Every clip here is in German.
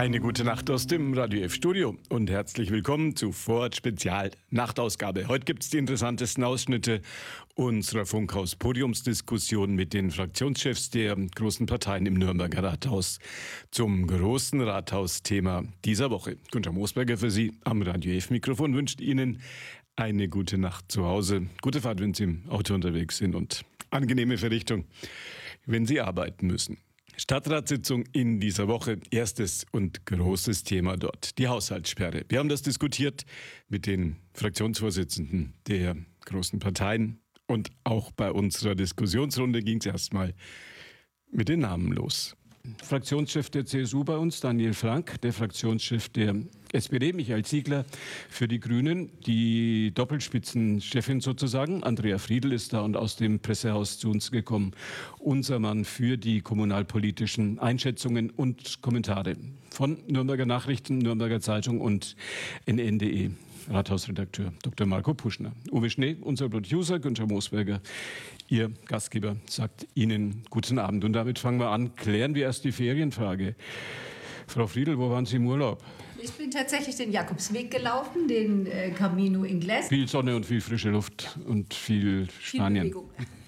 Eine gute Nacht aus dem Radio F Studio und herzlich willkommen zu Vorort Spezial Nachtausgabe. Heute gibt es die interessantesten Ausschnitte unserer Funkhaus-Podiumsdiskussion mit den Fraktionschefs der großen Parteien im Nürnberger Rathaus zum großen Rathausthema dieser Woche. Günther Moosberger für Sie am Radio F Mikrofon wünscht Ihnen eine gute Nacht zu Hause, gute Fahrt, wenn Sie im Auto unterwegs sind und angenehme Verrichtung, wenn Sie arbeiten müssen. Stadtratssitzung in dieser Woche, erstes und großes Thema dort, die Haushaltssperre. Wir haben das diskutiert mit den Fraktionsvorsitzenden der großen Parteien und auch bei unserer Diskussionsrunde ging es erstmal mit den Namen los. Fraktionschef der CSU bei uns, Daniel Frank, der Fraktionschef der SPD, Michael Ziegler für die Grünen, die Doppelspitzenchefin sozusagen, Andrea Friedl ist da und aus dem Pressehaus zu uns gekommen, unser Mann für die kommunalpolitischen Einschätzungen und Kommentare von Nürnberger Nachrichten, Nürnberger Zeitung und NN.de. Rathausredakteur Dr. Marco Puschner. Uwe Schnee, unser Producer, Günther Moosberger, Ihr Gastgeber, sagt Ihnen guten Abend. Und damit fangen wir an, klären wir erst die Ferienfrage. Frau Friedl, wo waren Sie im Urlaub? Ich bin tatsächlich den Jakobsweg gelaufen, den Camino Inglés. Viel Sonne und viel frische Luft und viel Spanien. Bewegung.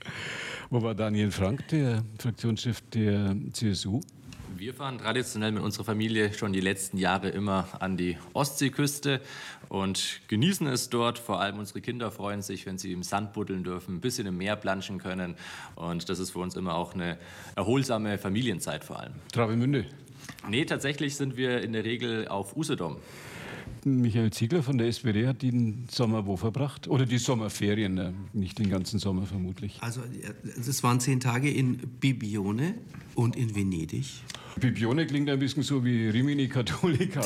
Wo war Daniel Frank, der Fraktionschef der CSU? Wir fahren traditionell mit unserer Familie schon die letzten Jahre immer an die Ostseeküste und genießen es dort. Vor allem unsere Kinder freuen sich, wenn sie im Sand buddeln dürfen, ein bisschen im Meer planschen können. Und das ist für uns immer auch eine erholsame Familienzeit vor allem. Travemünde? Nee, tatsächlich sind wir in der Regel auf Usedom. Michael Ziegler von der SPD hat den Sommer wo verbracht? Oder die Sommerferien, nicht den ganzen Sommer vermutlich. Also es waren 10 Tage in Bibione und in Venedig. Bibione klingt ein bisschen so wie Rimini Cattolica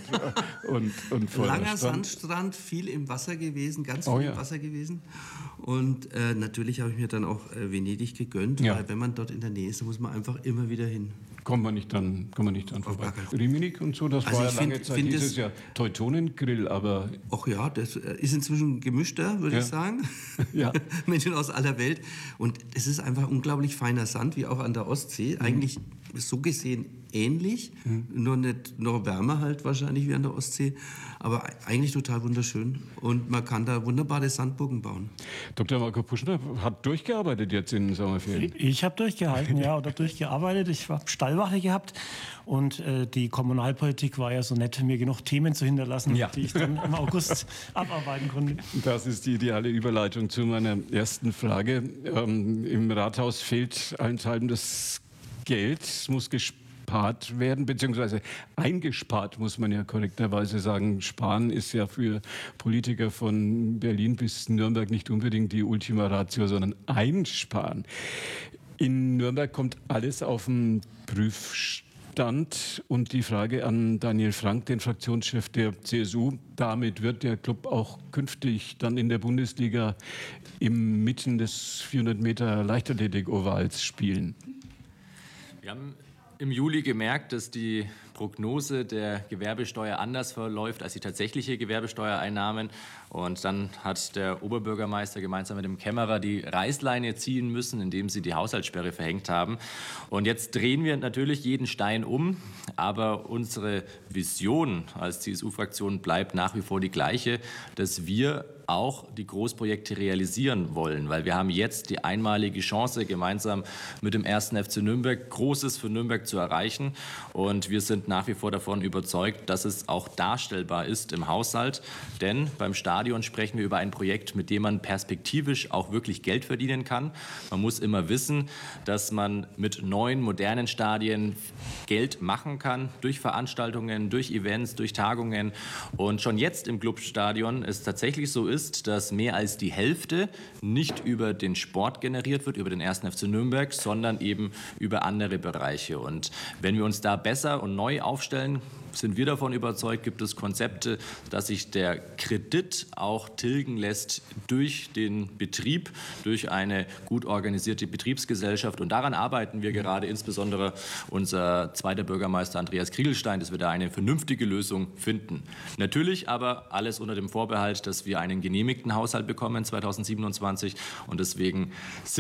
und Langer Sandstrand, viel im Wasser gewesen, ganz viel im Wasser gewesen. Und natürlich habe ich mir dann auch Venedig gegönnt, weil wenn man dort in der Nähe ist, muss man einfach immer wieder hin. Kommt man nicht dran vorbei. Rimini und so, das war ja lange Zeit dieses Jahr Teutonengrill, aber... Ach ja, das ist inzwischen gemischter, würde ich sagen. Ja. Menschen aus aller Welt. Und es ist einfach unglaublich feiner Sand, wie auch an der Ostsee. Eigentlich so gesehen ähnlich, nur wärmer halt wahrscheinlich wie an der Ostsee, aber eigentlich total wunderschön und man kann da wunderbare Sandburgen bauen. Dr. Marco Puschner hat durchgearbeitet jetzt in den Sommerferien. Ich habe durchgehalten, oder durchgearbeitet. Ich habe Stallwache gehabt und die Kommunalpolitik war ja so nett, mir genug Themen zu hinterlassen, die ich dann im August abarbeiten konnte. Das ist die ideale Überleitung zu meiner ersten Frage. Im Rathaus fehlt allenthalben das Geld, es muss gespart werden, beziehungsweise eingespart, muss man ja korrekterweise sagen. Sparen ist ja für Politiker von Berlin bis Nürnberg nicht unbedingt die Ultima Ratio, sondern einsparen. In Nürnberg kommt alles auf den Prüfstand und die Frage an Daniel Frank, den Fraktionschef der CSU. Damit wird der Club auch künftig dann in der Bundesliga inmitten des 400 Meter Leichtathletik-Ovals spielen. Wir haben im Juli gemerkt, dass die Prognose der Gewerbesteuer anders verläuft als die tatsächliche Gewerbesteuereinnahmen. Und dann hat der Oberbürgermeister gemeinsam mit dem Kämmerer die Reißleine ziehen müssen, indem sie die Haushaltssperre verhängt haben. Und jetzt drehen wir natürlich jeden Stein um. Aber unsere Vision als CSU-Fraktion bleibt nach wie vor die gleiche, dass wir auch die Großprojekte realisieren wollen, weil wir haben jetzt die einmalige Chance, gemeinsam mit dem 1. FC Nürnberg Großes für Nürnberg zu erreichen. Und wir sind nach wie vor davon überzeugt, dass es auch darstellbar ist im Haushalt. Denn beim Stadion sprechen wir über ein Projekt, mit dem man perspektivisch auch wirklich Geld verdienen kann. Man muss immer wissen, dass man mit neuen, modernen Stadien Geld machen kann, durch Veranstaltungen, durch Events, durch Tagungen. Und schon jetzt im Clubstadion es tatsächlich so ist, dass mehr als die Hälfte nicht über den Sport generiert wird, über den 1. FC Nürnberg, sondern eben über andere Bereiche. Und wenn wir uns da besser und neu aufstellen, sind wir davon überzeugt, gibt es Konzepte, dass sich der Kredit auch tilgen lässt durch den Betrieb, durch eine gut organisierte Betriebsgesellschaft. Und daran arbeiten wir gerade, insbesondere unser zweiter Bürgermeister Andreas Kriegelstein, dass wir da eine vernünftige Lösung finden. Natürlich aber alles unter dem Vorbehalt, dass wir einen genehmigten Haushalt bekommen 2027 und deswegen